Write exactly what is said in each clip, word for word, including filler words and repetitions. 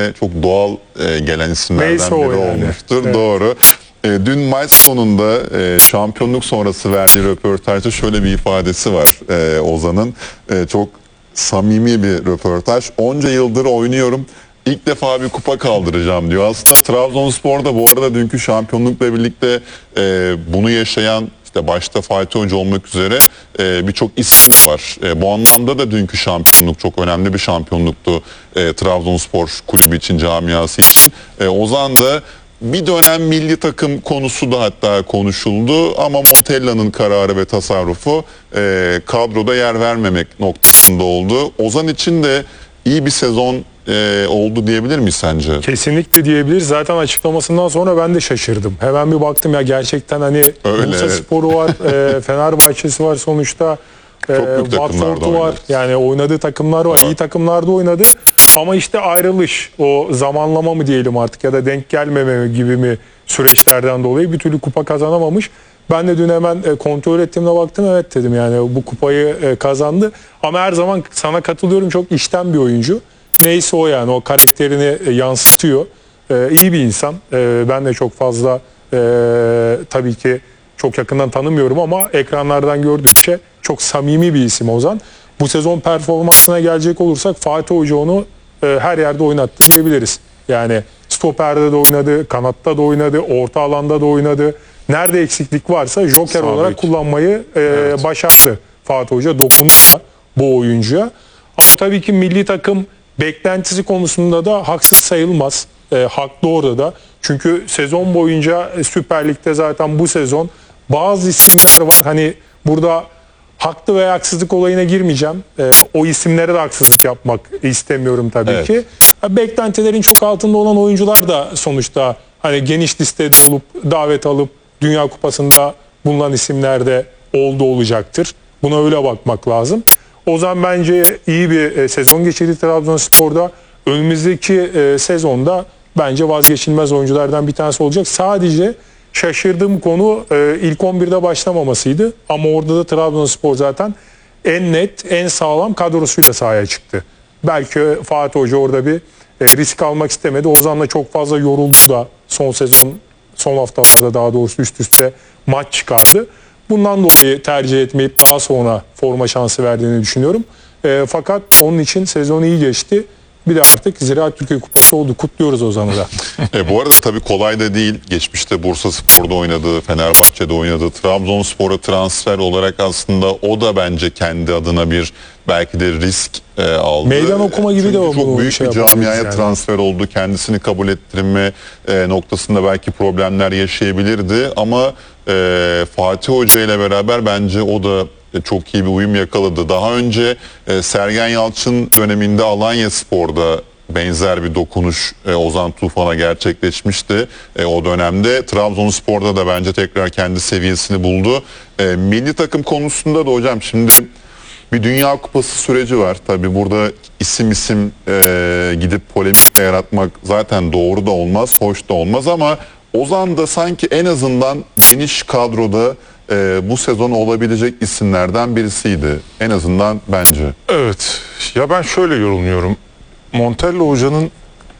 kendisine çok doğal e, gelen isimlerden Neyse o biri yani. olmuştur. Evet. Doğru. E, dün maç sonunda e, şampiyonluk sonrası verdiği röportajda şöyle bir ifadesi var e, Ozan'ın. E, çok samimi bir röportaj. Onca yıldır oynuyorum. İlk defa bir kupa kaldıracağım diyor. Aslında Trabzonspor'da bu arada dünkü şampiyonlukla birlikte e, bunu yaşayan, İşte başta Fatih Hoca olmak üzere e, birçok isim var. E, bu anlamda da dünkü şampiyonluk çok önemli bir şampiyonluktu e, Trabzonspor kulübü için, camiası için. E, Ozan da bir dönem milli takım konusu da hatta konuşuldu ama Montella'nın kararı ve tasarrufu e, kadroda yer vermemek noktasında oldu. Ozan için de iyi bir sezon e, oldu diyebilir miyiz sence? Kesinlikle diyebiliriz. Zaten açıklamasından sonra ben de şaşırdım. Hemen bir baktım ya, gerçekten hani Öyle, Bursa evet. Sporu var, e, Fenerbahçe'si var sonuçta. E, Watford'u var. oynadı. Yani oynadığı takımlar var. var. İyi takımlarda oynadı. Ama işte ayrılış, o zamanlama mı diyelim artık ya da denk gelmeme gibi mi süreçlerden dolayı bir türlü kupa kazanamamış. Ben de dün hemen e, kontrol ettiğimde baktım, evet dedim yani bu kupayı e, kazandı. Ama her zaman sana katılıyorum, çok içten bir oyuncu. Neyse o yani, o karakterini e, yansıtıyor. E, iyi bir insan. E, ben de çok fazla e, tabii ki çok yakından tanımıyorum ama ekranlardan gördükçe çok samimi bir isim Ozan. Bu sezon performansına gelecek olursak Fatih Hoca onu e, her yerde oynattı diyebiliriz. Yani stoperde de oynadı, kanatta da oynadı, orta alanda da oynadı. Nerede eksiklik varsa joker Sağ olarak bek. kullanmayı e, Evet. başardı Fatih Hoca. Dokundu da bu oyuncuya. Ama tabii ki milli takım beklentisi konusunda da haksız sayılmaz. E, haklı orada da. Çünkü sezon boyunca e, Süper Lig'de zaten bu sezon bazı isimler var. Hani burada haklı veya haksızlık olayına girmeyeceğim. E, o isimlere de haksızlık yapmak istemiyorum tabii Evet. ki. Ha, beklentilerin çok altında olan oyuncular da sonuçta hani geniş listede olup davet alıp Dünya Kupası'nda bulunan isimler de oldu olacaktır. Buna öyle bakmak lazım. Ozan bence iyi bir e, sezon geçirdi Trabzonspor'da. Önümüzdeki e, sezonda bence vazgeçilmez oyunculardan bir tanesi olacak. Sadece şaşırdığım konu e, ilk on birde başlamamasıydı. Ama orada da Trabzonspor zaten en net, en sağlam kadrosuyla sahaya çıktı. Belki Fatih Hoca orada bir e, risk almak istemedi. Ozan'la çok fazla yoruldu da son sezon, son haftalarda daha doğrusu üst üste maç çıkardı. Bundan dolayı tercih etmeyip daha sonra forma şansı verdiğini düşünüyorum. E, fakat onun için sezon iyi geçti. Bir de artık Ziraat Türkiye Kupası oldu. Kutluyoruz Ozan'ı da. E, bu arada tabii kolay da değil. Geçmişte Bursa Spor'da oynadı, Fenerbahçe'de oynadı. Trabzonspor'a transfer olarak aslında o da bence kendi adına bir belki de risk e, aldı. Meydan okuma gibi Çünkü de çok bu büyük şey bir camiaya yani. transfer oldu. Kendisini kabul ettirme e, noktasında belki problemler yaşayabilirdi. Ama e, Fatih Hoca ile beraber bence o da çok iyi bir uyum yakaladı. Daha önce e, Sergen Yalçın döneminde Alanyaspor'da benzer bir dokunuş e, Ozan Tufan'a gerçekleşmişti. E, o dönemde Trabzonspor'da da bence tekrar kendi seviyesini buldu. E, milli takım konusunda da hocam şimdi bir Dünya Kupası süreci var. Tabii burada isim isim e, gidip polemik de yaratmak zaten doğru da olmaz, hoş da olmaz ama Ozan da sanki en azından geniş kadroda e, bu sezon olabilecek isimlerden birisiydi. En azından bence. Evet. Ya ben şöyle yorumluyorum. Montella Hoca'nın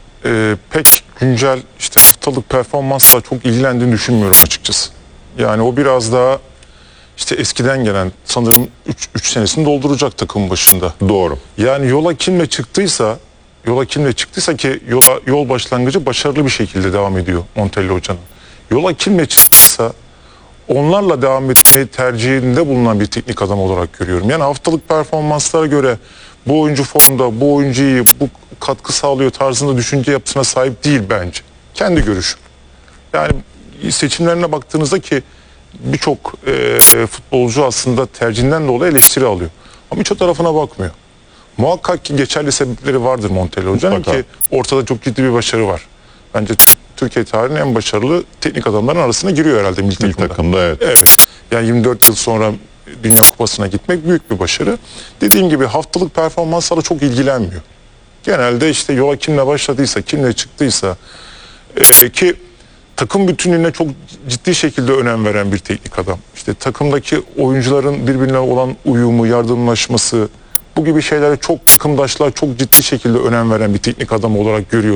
e, pek güncel işte haftalık performansla çok ilgilendiğini düşünmüyorum açıkçası. Yani o biraz daha işte eskiden gelen sanırım üç senesini dolduracak takım başında. Doğru. Yani yola kimle çıktıysa yola kimle çıktıysa ki yola yol başlangıcı başarılı bir şekilde devam ediyor Montella Hoca'nın. Yola kimle çıktıysa onlarla devam etmeyi tercihinde bulunan bir teknik adam olarak görüyorum. Yani haftalık performanslara göre bu oyuncu formda, bu oyuncu iyi, bu katkı sağlıyor tarzında düşünce yapısına sahip değil bence. Kendi görüşüm. Yani seçimlerine baktığınızda ki birçok e, futbolcu aslında tercihinden dolayı eleştiri alıyor. Ama hiç o tarafına bakmıyor. Muhakkak ki geçerli sebepleri vardır Montella Hoca'nın ki ortada çok ciddi bir başarı var. Bence Türkiye tarihinin en başarılı teknik adamların arasına giriyor herhalde milli takımda. Milli takımda evet. Evet. Yani yirmi dört yıl sonra Dünya Kupası'na gitmek büyük bir başarı. Dediğim gibi haftalık performanslarla çok ilgilenmiyor. Genelde işte yola kimle başladıysa, kimle çıktıysa e, ki takım bütünlüğüne çok ciddi şekilde önem veren bir teknik adam. İşte takımdaki oyuncuların birbirine olan uyumu, yardımlaşması, bu gibi şeylere çok takımdaşlığa çok ciddi şekilde önem veren bir teknik adam olarak görüyorum.